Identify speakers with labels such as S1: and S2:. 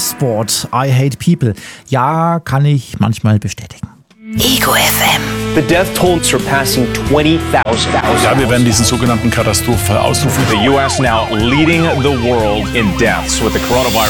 S1: Passport, I Hate People. Ja, kann ich manchmal bestätigen.
S2: Ego FM.
S3: The death toll surpassing 20,000.
S4: Ja, wir werden diesen sogenannten Katastrophenfall ausrufen.
S5: The U.S. now leading the world in deaths with the coronavirus.